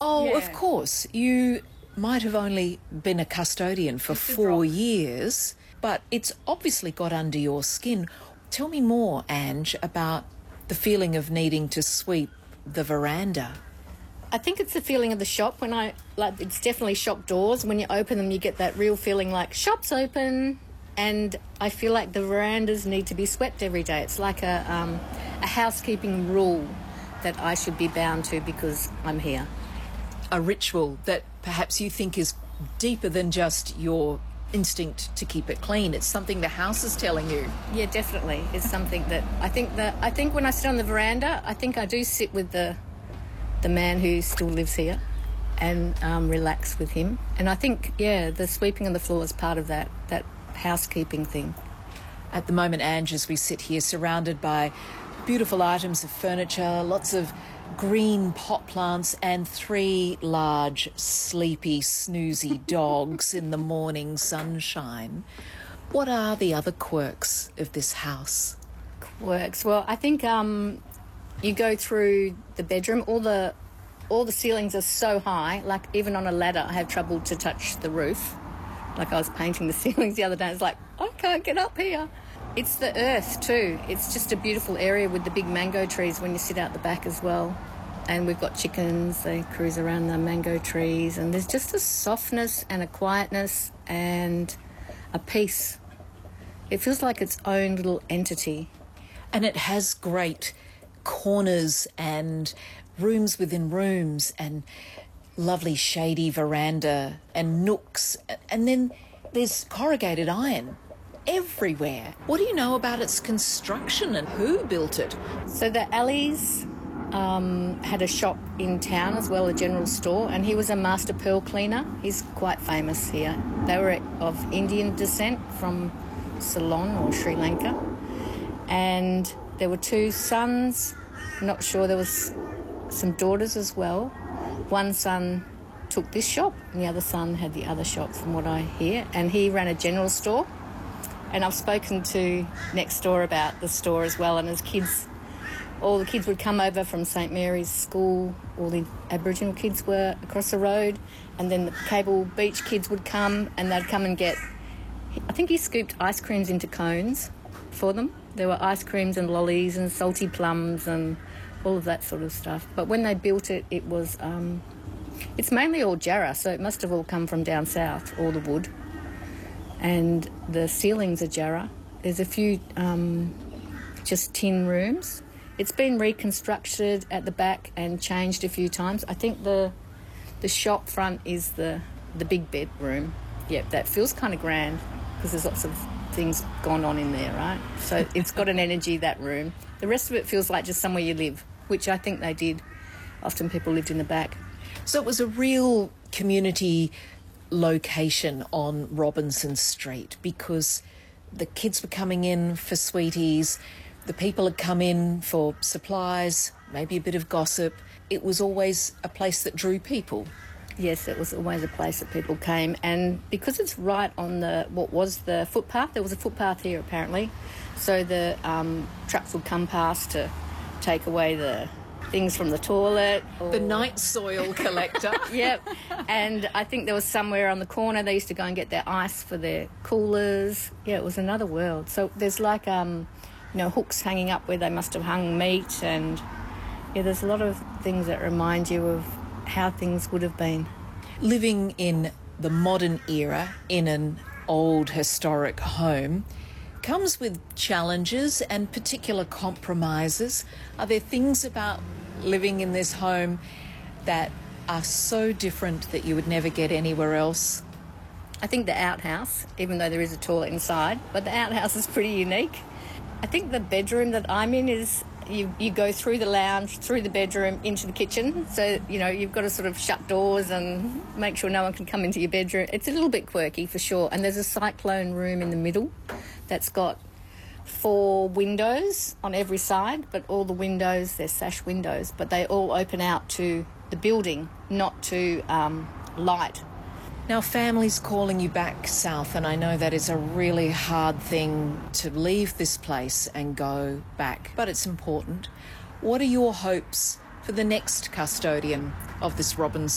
Oh, Yeah. of course. You might have only been a custodian for Just a 4 drop. years, but it's obviously got under your skin. Tell me more, Ange, about the feeling of needing to sweep the veranda. I think it's the feeling of the shop it's definitely shop doors. When you open them, you get that real feeling like shop's open, and I feel like the verandas need to be swept every day. It's like a housekeeping rule that I should be bound to because I'm here. A ritual that perhaps you think is deeper than just your instinct to keep it clean. It's something the house is telling you. Yeah, definitely. It's something that I think when I sit on the veranda, I think I do sit with the man who still lives here and relax with him. And I think, yeah, the sweeping on the floor is part of that housekeeping thing. At the moment, Ange, as we sit here surrounded by beautiful items of furniture, lots of green pot plants and 3 large, sleepy, snoozy dogs in the morning sunshine. What are the other quirks of this house? Works. Well, I think you go through the bedroom, all the ceilings are so high, like even on a ladder I have trouble to touch the roof. Like I was painting the ceilings the other day, it's like, I can't get up here. It's the earth too. It's just a beautiful area with the big mango trees when you sit out the back as well. And we've got chickens, they cruise around the mango trees, and there's just a softness and a quietness and a peace. It feels like its own little entity. And it has great corners and rooms within rooms and lovely shady veranda and nooks. And then there's corrugated iron everywhere. What do you know about its construction and who built it? So the Alleys had a shop in town as well, a general store, and he was a master pearl cleaner. He's quite famous here. They were of Indian descent from Ceylon or Sri Lanka. And there were 2 sons. I'm not sure, there was some daughters as well. One son took this shop and the other son had the other shop from what I hear. And he ran a general store. And I've spoken to next door about the store as well, and as kids, all the kids would come over from St Mary's School, all the Aboriginal kids were across the road, and then the Cable Beach kids would come and they'd come and get, I think he scooped ice creams into cones for them. There were ice creams and lollies and salty plums and all of that sort of stuff. But when they built it, it was, it's mainly all Jarrah, so it must have all come from down south, all the wood. And the ceilings are Jarrah. There's a few just tin rooms. It's been reconstructed at the back and changed a few times. I think the shop front is the big bedroom. Yep, that feels kind of grand because there's lots of things gone on in there, right? So it's got an energy, that room. The rest of it feels like just somewhere you live, which I think they did. Often people lived in the back. So it was a real community location on Robinson Street because the kids were coming in for sweeties, the people had come in for supplies, maybe a bit of gossip. It was always a place that drew people. Yes, it was always a place that people came, and because it's right on what was the footpath, there was a footpath here apparently, so the trucks would come past to take away the things from the toilet. The night soil collector. Yep. And I think there was somewhere on the corner they used to go and get their ice for their coolers. Yeah, it was another world. So there's like, hooks hanging up where they must have hung meat, and yeah, there's a lot of things that remind you of how things would have been. Living in the modern era in an old historic home comes with challenges and particular compromises. Are there things about living in this home that are so different that you would never get anywhere else? I think the outhouse, even though there is a toilet inside, but the outhouse is pretty unique. I think the bedroom that I'm in is you go through the lounge, through the bedroom, into the kitchen. So, you've got to sort of shut doors and make sure no one can come into your bedroom. It's a little bit quirky for sure. And there's a cyclone room in the middle that's got 4 windows on every side, but all the windows, they're sash windows, but they all open out to the building, not to light. Now, family's calling you back south, and I know that is a really hard thing to leave this place and go back, but it's important. What are your hopes for the next custodian of this Robinson